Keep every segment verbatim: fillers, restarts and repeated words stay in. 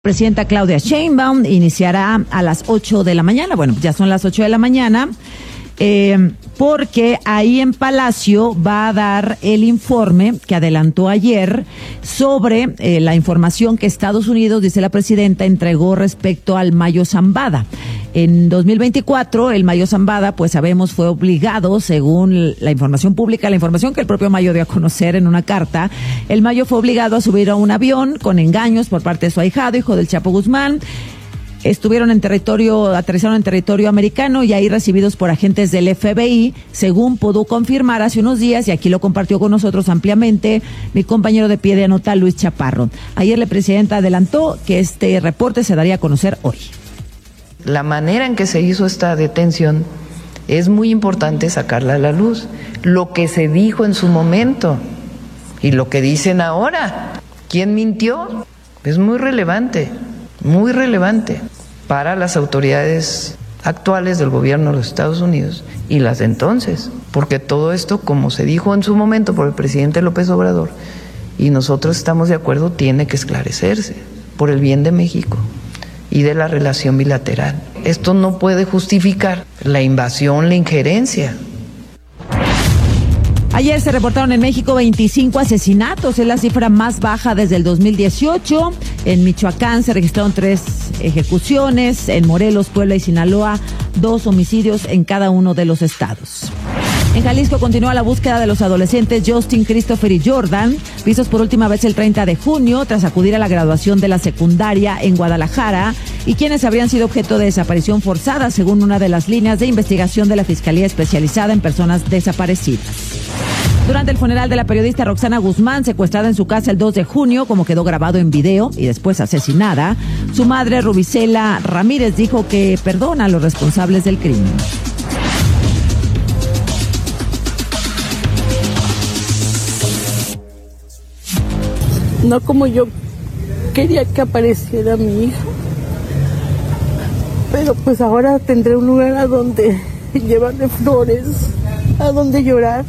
Presidenta Claudia Sheinbaum iniciará a las ocho de la mañana, bueno, ya son las ocho de la mañana, eh, porque ahí en Palacio va a dar el informe que adelantó ayer sobre eh, la información que Estados Unidos, dice la presidenta, entregó respecto al Mayo Zambada. En dos mil veinticuatro, el Mayo Zambada, pues sabemos, fue obligado, según la información pública, la información que el propio Mayo dio a conocer en una carta, el Mayo fue obligado a subir a un avión con engaños por parte de su ahijado, hijo del Chapo Guzmán. Estuvieron en territorio, aterrizaron en territorio americano y ahí recibidos por agentes del F B I, según pudo confirmar hace unos días, y aquí lo compartió con nosotros ampliamente mi compañero de pie de nota, Luis Chaparro. Ayer la presidenta adelantó que este reporte se daría a conocer hoy. La manera en que se hizo esta detención es muy importante sacarla a la luz. Lo que se dijo en su momento y lo que dicen ahora, ¿quién mintió? Es muy relevante, muy relevante para las autoridades actuales del gobierno de los Estados Unidos y las de entonces, porque todo esto, como se dijo en su momento por el presidente López Obrador, y nosotros estamos de acuerdo, tiene que esclarecerse por el bien de México y de la relación bilateral. Esto no puede justificar la invasión, la injerencia. Ayer se reportaron en México veinticinco asesinatos, es la cifra más baja desde el dos mil dieciocho. En Michoacán se registraron tres ejecuciones, en Morelos, Puebla y Sinaloa, dos homicidios en cada uno de los estados. En Jalisco continúa la búsqueda de los adolescentes Justin, Christopher y Jordan, vistos por última vez el treinta de junio tras acudir a la graduación de la secundaria en Guadalajara, y quienes habrían sido objeto de desaparición forzada, según una de las líneas de investigación de la Fiscalía Especializada en Personas Desaparecidas. Durante el funeral de la periodista Roxana Guzmán, secuestrada en su casa el dos de junio, como quedó grabado en video, y después asesinada, su madre, Rubicela Ramírez, dijo que perdona a los responsables del crimen. No como yo quería que apareciera mi hija, pero pues ahora tendré un lugar a donde llevarle flores, a donde llorar,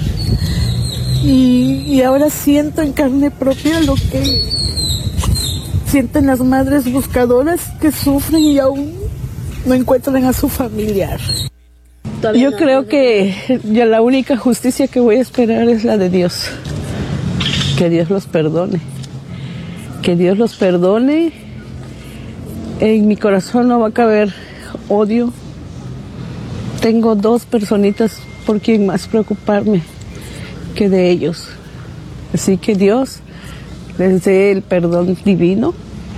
y, y ahora siento en carne propia lo que sienten las madres buscadoras que sufren y aún no encuentran a su familiar. Yo creo que ya la única justicia que voy a esperar es la de Dios. Que Dios los perdone, que Dios los perdone. En mi corazón no va a caber odio. Tengo dos personitas por quien más preocuparme que de ellos. Así que Dios les dé el perdón divino.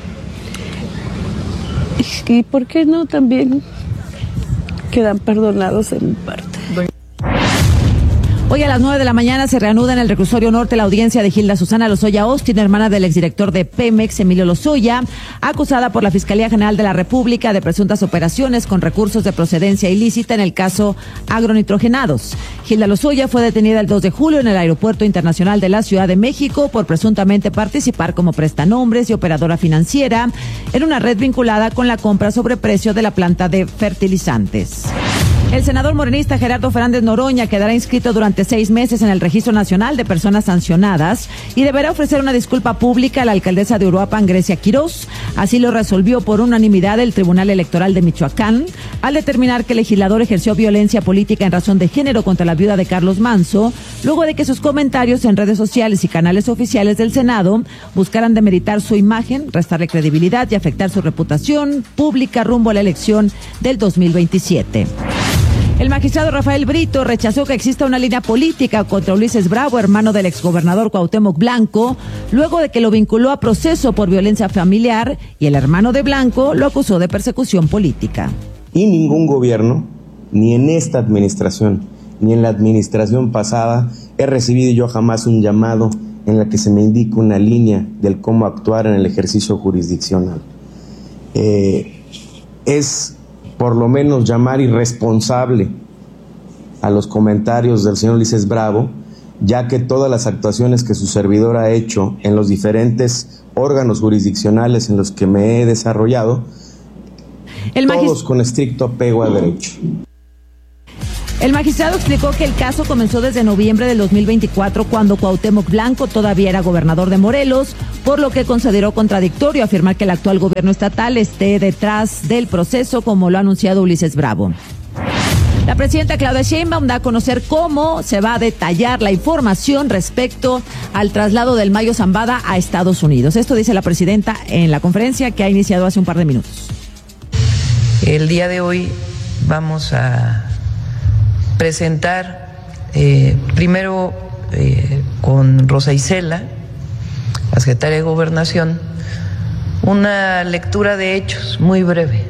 Y por qué no también quedan perdonados en mi parte. Hoy a las nueve de la mañana se reanuda en el reclusorio norte la audiencia de Gilda Susana Lozoya Austin, hermana del exdirector de Pemex, Emilio Lozoya, acusada por la Fiscalía General de la República de presuntas operaciones con recursos de procedencia ilícita en el caso agronitrogenados. Gilda Lozoya fue detenida el dos de julio en el Aeropuerto Internacional de la Ciudad de México por presuntamente participar como prestanombres y operadora financiera en una red vinculada con la compra sobre precio de la planta de fertilizantes. El senador morenista Gerardo Fernández Noroña quedará inscrito durante seis meses en el Registro Nacional de Personas Sancionadas y deberá ofrecer una disculpa pública a la alcaldesa de Uruapan, Grecia Quirós. Así lo resolvió por unanimidad el Tribunal Electoral de Michoacán, al determinar que el legislador ejerció violencia política en razón de género contra la viuda de Carlos Manso, luego de que sus comentarios en redes sociales y canales oficiales del Senado buscaran demeritar su imagen, restarle credibilidad y afectar su reputación pública rumbo a la elección del dos mil veintisiete. El magistrado Rafael Brito rechazó que exista una línea política contra Ulises Bravo, hermano del exgobernador Cuauhtémoc Blanco, luego de que lo vinculó a proceso por violencia familiar, y el hermano de Blanco lo acusó de persecución política. Y ningún gobierno, ni en esta administración, ni en la administración pasada, he recibido yo jamás un llamado en la que se me indique una línea del cómo actuar en el ejercicio jurisdiccional. Eh, es... por lo menos llamar irresponsable a los comentarios del señor Ulises Bravo, ya que todas las actuaciones que su servidor ha hecho en los diferentes órganos jurisdiccionales en los que me he desarrollado, el todos magist- con estricto apego a derecho. El magistrado explicó que el caso comenzó desde noviembre del dos mil veinticuatro, cuando Cuauhtémoc Blanco todavía era gobernador de Morelos, por lo que consideró contradictorio afirmar que el actual gobierno estatal esté detrás del proceso, como lo ha anunciado Ulises Bravo. La presidenta Claudia Sheinbaum da a conocer cómo se va a detallar la información respecto al traslado del Mayo Zambada a Estados Unidos. Esto dice la presidenta en la conferencia que ha iniciado hace un par de minutos. El día de hoy vamos a presentar eh, primero eh, con Rosa Isela, la secretaria de Gobernación, una lectura de hechos muy breve.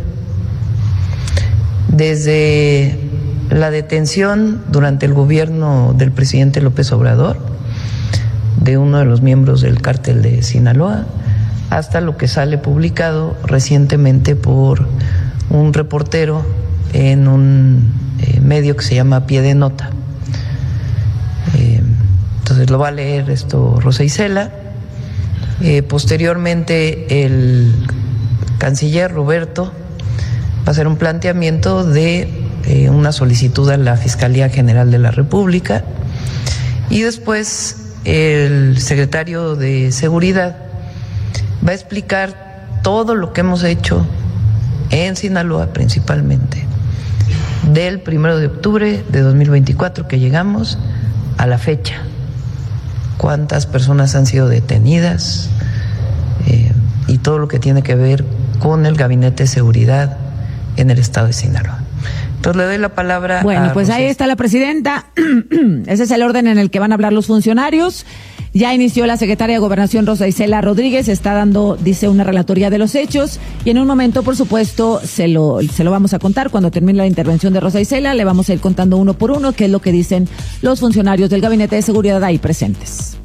Desde la detención durante el gobierno del presidente López Obrador de uno de los miembros del cártel de Sinaloa, hasta lo que sale publicado recientemente por un reportero en un eh, medio que se llama Pie de Nota. Eh, entonces lo va a leer esto Rosa Isela. Eh, posteriormente el canciller Roberto va a hacer un planteamiento de eh, una solicitud a la Fiscalía General de la República, y después el secretario de Seguridad va a explicar todo lo que hemos hecho en Sinaloa, principalmente del primero de octubre de dos mil veinticuatro que llegamos a la fecha, cuántas personas han sido detenidas eh, y todo lo que tiene que ver con el Gabinete de Seguridad en el estado de Sinaloa. Entonces le doy la palabra. Bueno, a pues Rosy. Ahí está la presidenta. Ese es el orden en el que van a hablar los funcionarios. Ya inició la secretaria de Gobernación, Rosa Isela Rodríguez, está dando, dice, una relatoría de los hechos, y en un momento, por supuesto, se lo, se lo vamos a contar. Cuando termine la intervención de Rosa Isela, le vamos a ir contando uno por uno qué es lo que dicen los funcionarios del Gabinete de Seguridad ahí presentes.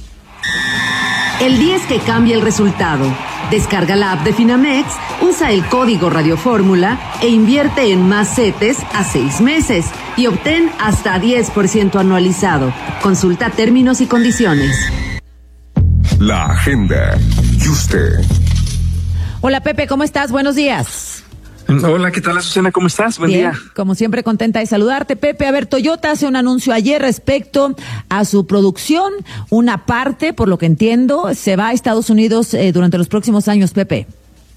El día es que cambia el resultado. Descarga la app de Finamex, usa el código Radio Fórmula e invierte en más CETES a seis meses y obtén hasta diez por ciento anualizado. Consulta términos y condiciones. La agenda y usted. Hola Pepe, ¿cómo estás? Buenos días. Hola, ¿qué tal, Azucena? ¿Cómo estás? Buen Bien, día. Como siempre, contenta de saludarte, Pepe. A ver, Toyota hace un anuncio ayer respecto a su producción. Una parte, por lo que entiendo, se va a Estados Unidos eh, durante los próximos años, Pepe.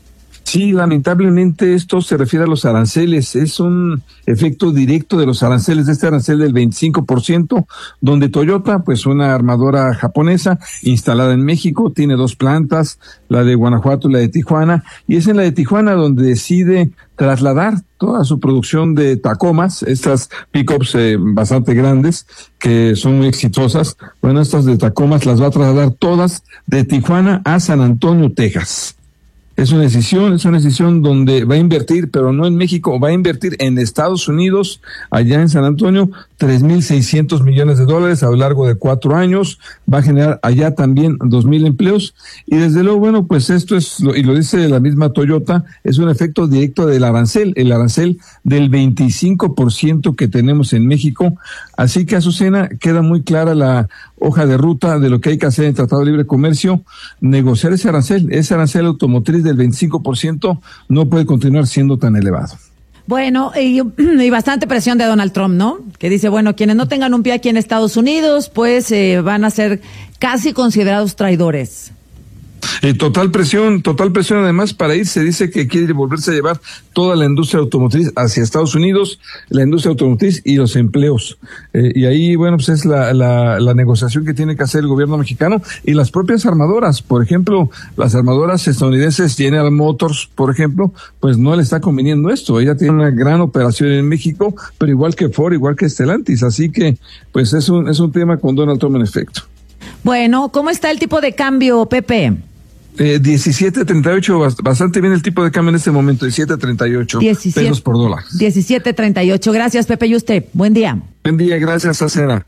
Sí, lamentablemente esto se refiere a los aranceles. Es un efecto directo de los aranceles, de este arancel del veinticinco por ciento, donde Toyota, pues una armadora japonesa instalada en México, tiene dos plantas, la de Guanajuato y la de Tijuana, y es en la de Tijuana donde decide trasladar toda su producción de Tacomas, estas pickups eh, bastante grandes, que son muy exitosas. Bueno, estas de Tacomas las va a trasladar todas de Tijuana a San Antonio, Texas. Es una decisión, es una decisión donde va a invertir, pero no en México, va a invertir en Estados Unidos, allá en San Antonio, tres mil seiscientos millones de dólares a lo largo de cuatro años, va a generar allá también dos mil empleos, y desde luego, bueno, pues esto es, y lo dice la misma Toyota, es un efecto directo del arancel, el arancel del veinticinco por ciento que tenemos en México, así que, Azucena, queda muy clara la hoja de ruta de lo que hay que hacer en el Tratado de Libre Comercio, negociar ese arancel, ese arancel automotriz del veinticinco por ciento no puede continuar siendo tan elevado. Bueno, y, y bastante presión de Donald Trump, ¿no? Que dice, bueno, quienes no tengan un pie aquí en Estados Unidos, pues eh, van a ser casi considerados traidores. Eh, total presión, total presión además para ir, se dice que quiere volverse a llevar toda la industria automotriz hacia Estados Unidos, la industria automotriz y los empleos. Eh, y ahí, bueno, pues es la, la, la negociación que tiene que hacer el gobierno mexicano y las propias armadoras. Por ejemplo, las armadoras estadounidenses, General Motors, por ejemplo, pues no le está conveniendo esto. Ella tiene una gran operación en México, pero igual que Ford, igual que Stellantis. Así que, pues es un, es un tema con Donald Trump en efecto. Bueno, ¿cómo está el tipo de cambio, Pepe? Eh, diecisiete treinta y ocho, bastante bien el tipo de cambio en este momento, diecisiete treinta y ocho pesos por dólar. diecisiete treinta y ocho. Gracias, Pepe, y usted. Buen día. Buen día, gracias, Azucena.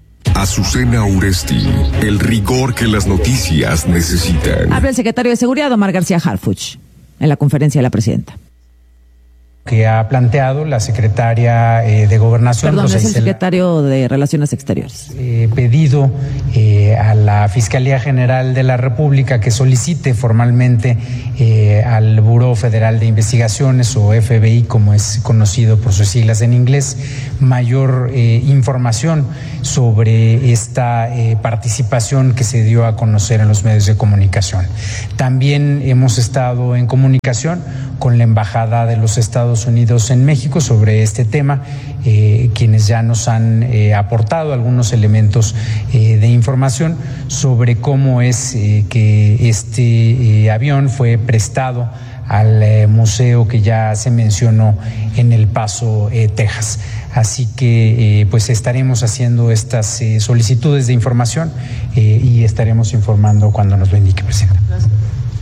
Azucena Uresti, el rigor que las noticias necesitan. Habla el secretario de Seguridad, Omar García Harfuch, en la conferencia de la presidenta. que ha planteado la secretaria eh, de Gobernación. Perdón, Rosa es el Isela, secretario de Relaciones Exteriores. Eh, pedido eh, a la Fiscalía General de la República que solicite formalmente eh, al Buró Federal de Investigaciones, o F B I como es conocido por sus siglas en inglés, mayor eh, información sobre esta eh, participación que se dio a conocer en los medios de comunicación. También hemos estado en comunicación con la Embajada de los Estados Unidos en México sobre este tema, eh, quienes ya nos han eh, aportado algunos elementos eh, de información sobre cómo es eh, que este eh, avión fue prestado al eh, museo que ya se mencionó en El Paso, eh, Texas. Así que eh, pues estaremos haciendo estas eh, solicitudes de información eh, y estaremos informando cuando nos lo indique, presidenta. Gracias.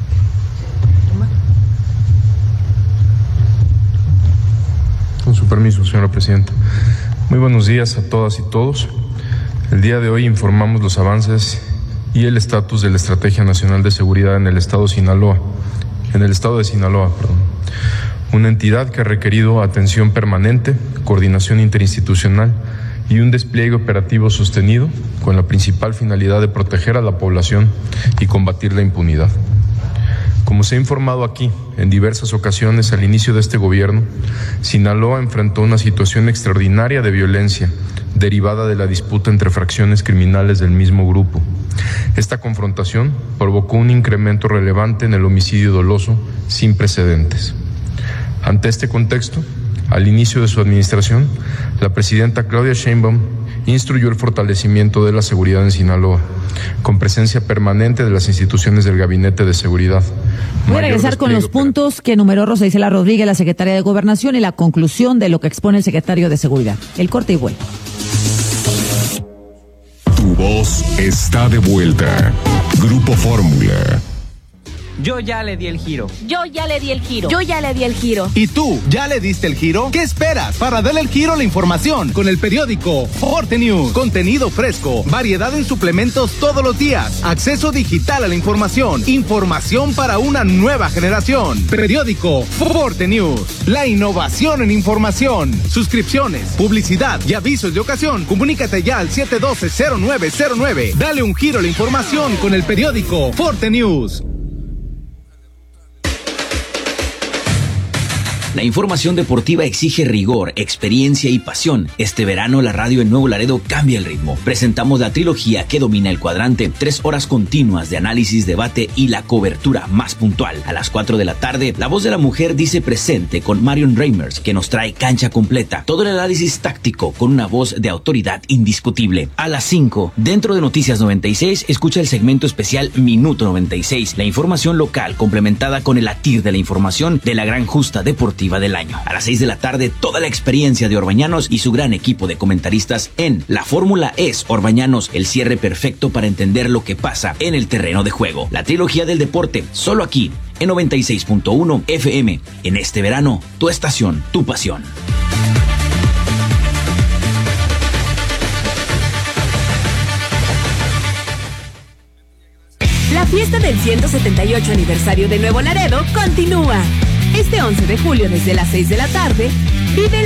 Con su permiso, señora presidenta. Muy buenos días a todas y todos. El día de hoy informamos los avances y el estatus de la Estrategia Nacional de Seguridad en el estado de Sinaloa, en el estado de Sinaloa, perdón. Una entidad que ha requerido atención permanente, coordinación interinstitucional y un despliegue operativo sostenido con la principal finalidad de proteger a la población y combatir la impunidad. Como se ha informado aquí en diversas ocasiones al inicio de este gobierno, Sinaloa enfrentó una situación extraordinaria de violencia derivada de la disputa entre fracciones criminales del mismo grupo. Esta confrontación provocó un incremento relevante en el homicidio doloso sin precedentes. Ante este contexto, al inicio de su administración, la presidenta Claudia Sheinbaum instruyó el fortalecimiento de la seguridad en Sinaloa, con presencia permanente de las instituciones del Gabinete de Seguridad. Voy a regresar con los puntos que enumeró Rosa Isela Rodríguez, la secretaria de Gobernación, y la conclusión de lo que expone el secretario de Seguridad. El corte y vuelta. Tu voz está de vuelta. Grupo Fórmula. Yo ya le di el giro. Yo ya le di el giro. Yo ya le di el giro. ¿Y tú, ya le diste el giro? ¿Qué esperas para darle el giro a la información? Con el periódico Forte News. Contenido fresco, variedad en suplementos todos los días, acceso digital a la información, información para una nueva generación. Periódico Forte News. La innovación en información. Suscripciones, publicidad y avisos de ocasión. Comunícate ya al siete uno dos cero nueve cero nueve. Dale un giro a la información con el periódico Forte News. La información deportiva exige rigor, experiencia y pasión. Este verano la radio en Nuevo Laredo cambia el ritmo. Presentamos la trilogía que domina el cuadrante, tres horas continuas de análisis, debate y la cobertura más puntual. A las cuatro de la tarde, La Voz de la Mujer dice presente con Marion Reimers, que nos trae cancha completa. Todo el análisis táctico con una voz de autoridad indiscutible. A las cinco, dentro de Noticias noventa y seis, escucha el segmento especial Minuto noventa y seis, la información local complementada con el latir de la información de la gran justa deportiva del año. A las seis de la tarde, toda la experiencia de Orbañanos y su gran equipo de comentaristas en La Fórmula es Orbañanos, el cierre perfecto para entender lo que pasa en el terreno de juego. La trilogía del deporte, solo aquí, en noventa y seis punto uno F M. En este verano, tu estación, tu pasión. La fiesta del ciento setenta y ocho aniversario de Nuevo Laredo continúa. Este once de julio desde las seis de la tarde, vive